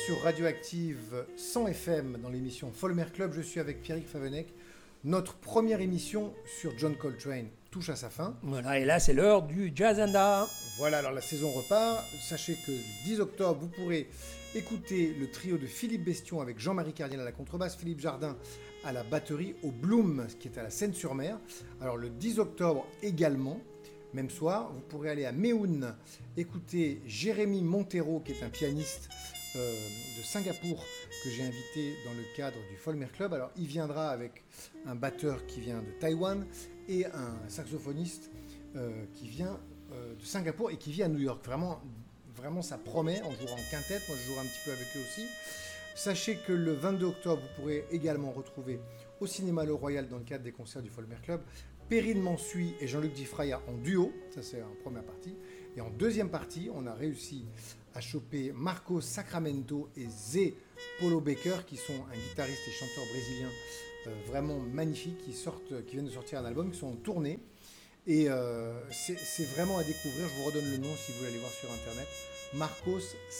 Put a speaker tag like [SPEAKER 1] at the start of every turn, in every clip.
[SPEAKER 1] sur Radioactive 100 FM dans l'émission Folmer Club. Je suis avec Pierrick Favennec. Notre première émission sur John Coltrane touche à sa fin.
[SPEAKER 2] Voilà, et là c'est l'heure du Jazzanda.
[SPEAKER 1] Voilà, alors la saison repart. Sachez que le 10 octobre, vous pourrez écouter le trio de Philippe Bestion avec Jean-Marie Cardien à la contrebasse, Philippe Jardin à la batterie au Bloom, qui est à la Seine-sur-Mer. Alors le 10 octobre également, même soir, vous pourrez aller à Méhoun écouter Jérémy Montero, qui est un pianiste de Singapour que j'ai invité dans le cadre du Folmer Club. Alors il viendra avec un batteur qui vient de Taïwan et un saxophoniste qui vient de Singapour et qui vit à New York. Vraiment ça promet. On jouera en quintette, moi je jouerai un petit peu avec eux aussi. Sachez que le 22 octobre, vous pourrez également retrouver au Cinéma Le Royal, dans le cadre des concerts du Folmer Club, Perrine Mansuy et Jean-Luc Difraya en duo. Ça c'est en première partie. Et en deuxième partie, on a réussi à choper Marco Sacramento et Zé Polo Baker, qui sont un guitariste et chanteur brésilien vraiment magnifique, qui viennent de sortir un album, qui sont en tournée. Et c'est vraiment à découvrir. Je vous redonne le nom si vous voulez aller voir sur internet. Marcos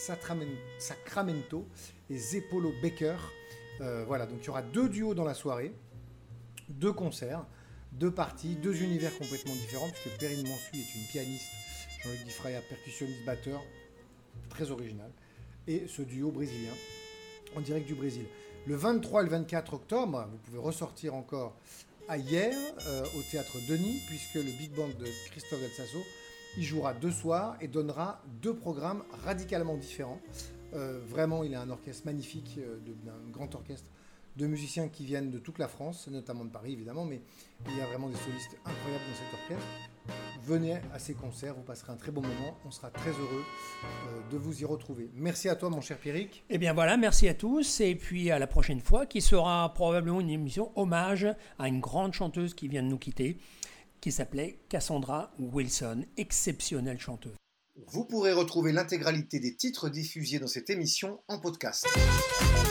[SPEAKER 1] Sacramento et Zé Polo Baker. Voilà, donc il y aura 2 duos dans la soirée, 2 concerts, 2 parties, 2 univers complètement différents, puisque Perrine Mansuy est une pianiste, Jean-Luc Difraya, percussionniste, batteur, très original, et ce duo brésilien, en direct du Brésil. Le 23 et le 24 octobre, vous pouvez ressortir encore à hier, au Théâtre Denis, puisque le Big Band de Christophe Del Sasso y jouera 2 soirs et donnera 2 programmes radicalement différents. Vraiment, il a un orchestre magnifique, un grand orchestre de musiciens qui viennent de toute la France, notamment de Paris évidemment, mais il y a vraiment des solistes incroyables dans cet orchestre. Venez à ces concerts, vous passerez un très bon moment, on sera très heureux de vous y retrouver. Merci à toi mon cher Pierrick.
[SPEAKER 2] Eh bien voilà, merci à tous, et puis à la prochaine fois, qui sera probablement une émission hommage à une grande chanteuse qui vient de nous quitter, qui s'appelait Cassandra Wilson, exceptionnelle chanteuse.
[SPEAKER 1] Vous pourrez retrouver l'intégralité des titres diffusés dans cette émission en podcast.